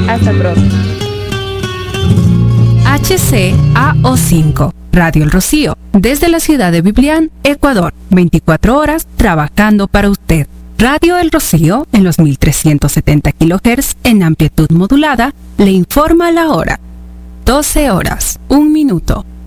Hasta pronto. HCAO5, Radio El Rocío, desde la ciudad de Biblián, Ecuador, 24 horas trabajando para usted. Radio El Rocío, en los 1370 kHz en amplitud modulada, le informa la hora. 12 horas, 1 minuto.